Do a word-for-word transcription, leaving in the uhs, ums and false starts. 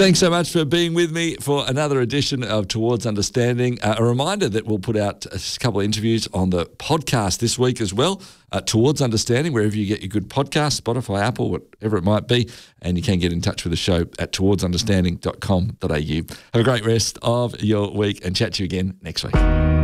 Thanks so much for being with me for another edition of Towards Understanding. Uh, a reminder that we'll put out a couple of interviews on the podcast this week as well, uh, Towards Understanding, wherever you get your good podcast, Spotify, Apple, whatever it might be, and you can get in touch with the show at towards understanding dot com dot a u. Have a great rest of your week and chat to you again next week.